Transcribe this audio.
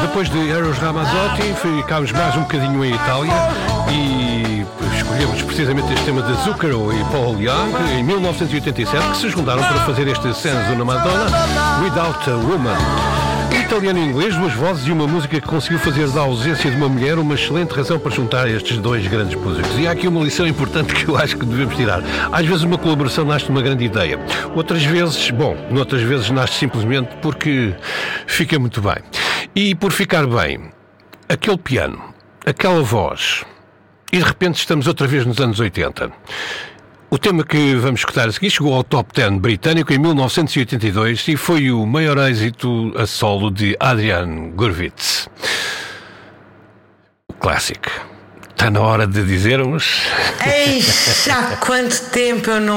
depois de Eros Ramazzotti, ficámos mais um bocadinho em Itália e escolhemos precisamente este tema de Zucchero e Paul Young, em 1987, que se juntaram para fazer este Senza una Madonna, Without a Woman. Italiano e inglês, duas vozes e uma música que conseguiu fazer da ausência de uma mulher uma excelente razão para juntar estes dois grandes músicos. E há aqui uma lição importante que eu acho que devemos tirar. Às vezes uma colaboração nasce de uma grande ideia. Outras vezes nasce simplesmente porque fica muito bem. E por ficar bem, aquele piano, aquela voz, e de repente estamos outra vez nos anos 80. O tema que vamos escutar a seguir chegou ao Top 10 britânico em 1982 e foi o maior êxito a solo de Adrian Gurvitz. O clássico. Está na hora de dizermos... Eixa, há quanto tempo eu não